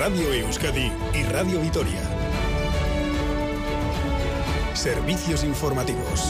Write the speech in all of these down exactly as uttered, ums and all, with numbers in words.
Radio Euskadi y Radio Vitoria. Servicios informativos.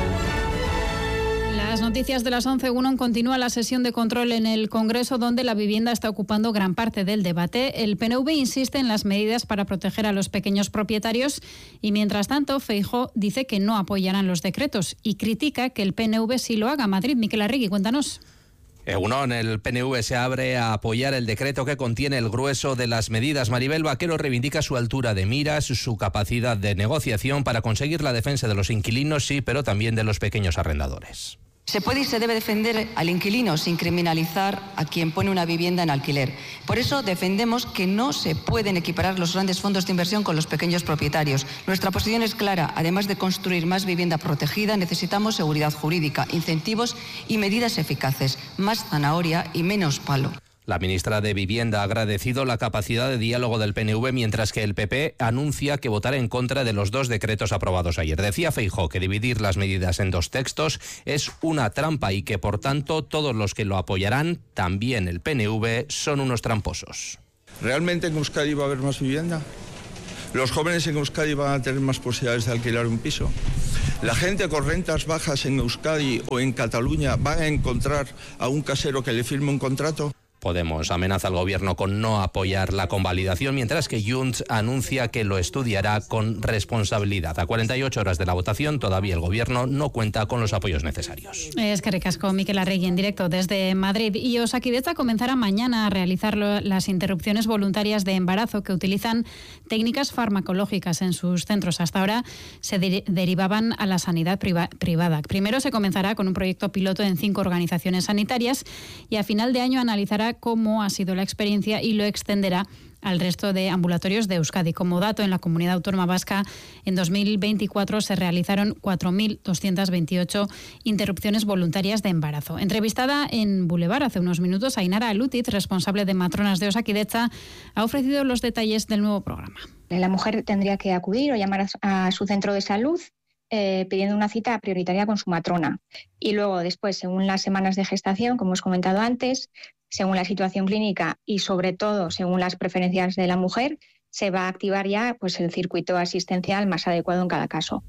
Las noticias de las once uno. Continúa la sesión de control en el Congreso, donde la vivienda está ocupando gran parte del debate. El P N V insiste en las medidas para proteger a los pequeños propietarios y, mientras tanto, Feijóo dice que no apoyarán los decretos y critica que el P N V sí lo haga. Madrid, Miquel Arregui, cuéntanos. Egunon, el P N V se abre a apoyar el decreto que contiene el grueso de las medidas. Maribel Vaquero reivindica su altura de miras, su capacidad de negociación para conseguir la defensa de los inquilinos, sí, pero también de los pequeños arrendadores. Se puede y se debe defender al inquilino sin criminalizar a quien pone una vivienda en alquiler. Por eso defendemos que no se pueden equiparar los grandes fondos de inversión con los pequeños propietarios. Nuestra posición es clara. Además de construir más vivienda protegida, necesitamos seguridad jurídica, incentivos y medidas eficaces. Más zanahoria y menos palo. La ministra de Vivienda ha agradecido la capacidad de diálogo del P N V, mientras que el P P anuncia que votará en contra de los dos decretos aprobados ayer. Decía Feijóo que dividir las medidas en dos textos es una trampa y que, por tanto, todos los que lo apoyarán, también el P N V, son unos tramposos. ¿Realmente en Euskadi va a haber más vivienda? ¿Los jóvenes en Euskadi van a tener más posibilidades de alquilar un piso? ¿La gente con rentas bajas en Euskadi o en Cataluña van a encontrar a un casero que le firme un contrato? Podemos amenaza al gobierno con no apoyar la convalidación, mientras que Junts anuncia que lo estudiará con responsabilidad. A cuarenta y ocho horas de la votación, todavía el gobierno no cuenta con los apoyos necesarios. Es que recasco Miquel Arregui en directo desde Madrid. Y Osakidetza comenzará mañana a realizar las interrupciones voluntarias de embarazo, que utilizan técnicas farmacológicas en sus centros. Hasta ahora se de- derivaban a la sanidad priva- privada. Primero se comenzará con un proyecto piloto en cinco organizaciones sanitarias y a final de año analizará cómo ha sido la experiencia y lo extenderá al resto de ambulatorios de Euskadi. Como dato, en la Comunidad Autónoma Vasca en dos mil veinticuatro se realizaron cuatro mil doscientas veintiocho interrupciones voluntarias de embarazo. Entrevistada en Boulevard hace unos minutos, Ainara Lutiz, responsable de matronas de Osakidetza, ha ofrecido los detalles del nuevo programa. La mujer tendría que acudir o llamar a, a su centro de salud eh, pidiendo una cita prioritaria con su matrona. Y luego, después, según las semanas de gestación, como os he comentado antes, según la situación clínica y, sobre todo, según las preferencias de la mujer, se va a activar ya pues, el circuito asistencial más adecuado en cada caso.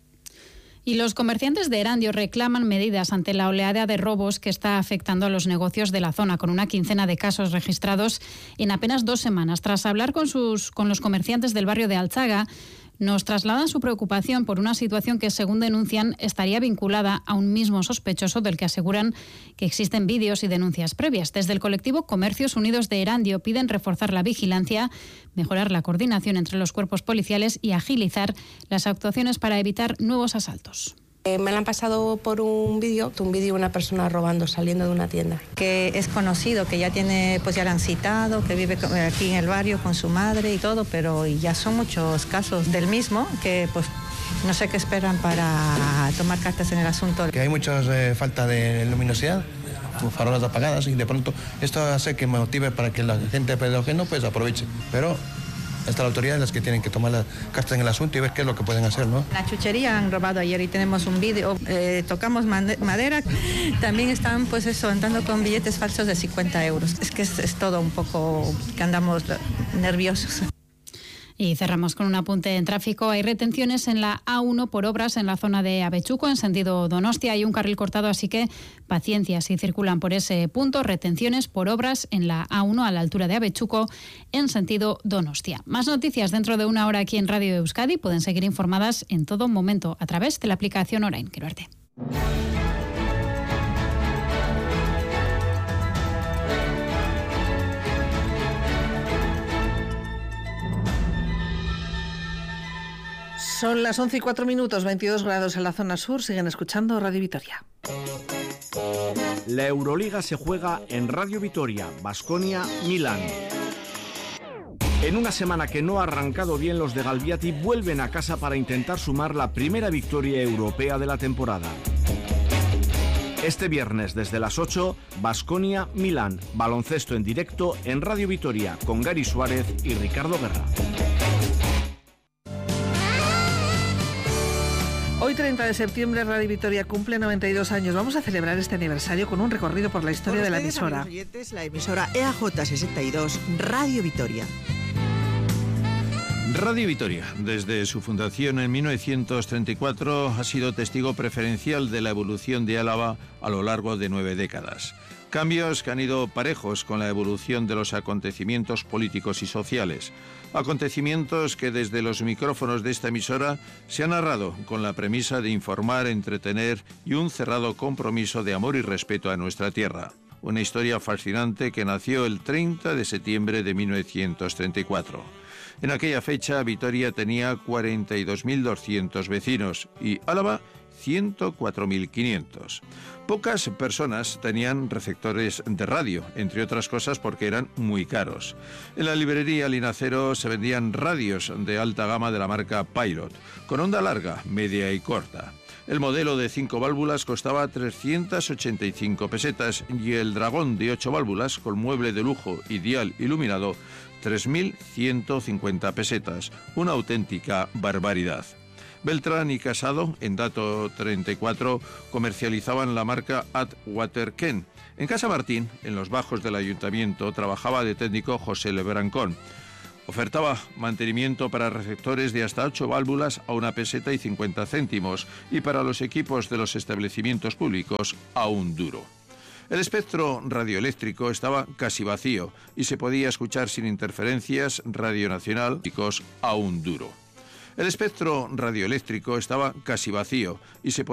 Y los comerciantes de Erandio reclaman medidas ante la oleada de robos que está afectando a los negocios de la zona, con una quincena de casos registrados en apenas dos semanas. Tras hablar con, sus, con los comerciantes del barrio de Altzaga, nos trasladan su preocupación por una situación que, según denuncian, estaría vinculada a un mismo sospechoso del que aseguran que existen vídeos y denuncias previas. Desde el colectivo Comercios Unidos de Erandio piden reforzar la vigilancia, mejorar la coordinación entre los cuerpos policiales y agilizar las actuaciones para evitar nuevos asaltos. Me la han pasado por un vídeo, un vídeo de una persona robando, saliendo de una tienda. Que es conocido, que ya tiene, pues ya la han citado, que vive aquí en el barrio con su madre y todo, pero ya son muchos casos del mismo que pues no sé qué esperan para tomar cartas en el asunto. Que hay mucha eh, falta de luminosidad, farolas apagadas, y de pronto esto hace que motive para que la gente de pedógeno pues aproveche, pero están las autoridades las que tienen que tomar las cartas en el asunto y ver qué es lo que pueden hacer, ¿no? La chuchería han robado ayer y tenemos un vídeo, eh, tocamos madera, también están pues eso, andando con billetes falsos de cincuenta euros. Es que es, es todo un poco que andamos nerviosos. Y cerramos con un apunte en tráfico. Hay retenciones en la A uno por obras en la zona de Avechuco, en sentido Donostia. Hay un carril cortado, así que paciencia si circulan por ese punto. Retenciones por obras en la A uno a la altura de Avechuco, en sentido Donostia. Más noticias dentro de una hora aquí en Radio Euskadi. Pueden seguir informadas en todo momento a través de la aplicación Orain. Quiero verte. Son las once y cuatro minutos, veintidós grados en la zona sur. Siguen escuchando Radio Vitoria. La Euroliga se juega en Radio Vitoria, Baskonia, Milán. En una semana que no ha arrancado bien, los de Galbiati vuelven a casa para intentar sumar la primera victoria europea de la temporada. Este viernes desde las ocho, Baskonia, Milán, baloncesto en directo en Radio Vitoria con Gary Suárez y Ricardo Guerra. Hoy, treinta de septiembre, Radio Vitoria cumple noventa y dos años. Vamos a celebrar este aniversario con un recorrido por la historia de la emisora. Oyentes, la emisora E A J sesenta y dos, Radio Vitoria. Radio Vitoria, desde su fundación en mil novecientos treinta y cuatro, ha sido testigo preferencial de la evolución de Álava a lo largo de nueve décadas. Cambios que han ido parejos con la evolución de los acontecimientos políticos y sociales. Acontecimientos que desde los micrófonos de esta emisora se han narrado con la premisa de informar, entretener y un cerrado compromiso de amor y respeto a nuestra tierra. Una historia fascinante que nació el treinta de septiembre de mil novecientos treinta y cuatro. En aquella fecha, Vitoria tenía cuarenta y dos mil doscientos vecinos y Álava ciento cuatro mil quinientos. Pocas personas tenían receptores de radio, entre otras cosas porque eran muy caros. En la librería Linacero se vendían radios de alta gama de la marca Pilot, con onda larga, media y corta. El modelo de cinco válvulas costaba trescientas ochenta y cinco pesetas y el Dragón de ocho válvulas, con mueble de lujo y dial iluminado, tres mil ciento cincuenta pesetas. Una auténtica barbaridad. Beltrán y Casado, en Dato treinta y cuatro, comercializaban la marca Atwater Ken. En Casa Martín, en los bajos del ayuntamiento, trabajaba de técnico José Lebrancón. Ofertaba mantenimiento para receptores de hasta ocho válvulas a una peseta y cincuenta céntimos y para los equipos de los establecimientos públicos a un duro. El espectro radioeléctrico estaba casi vacío y se podía escuchar sin interferencias Radio Nacional a un duro. El espectro radioeléctrico estaba casi vacío y se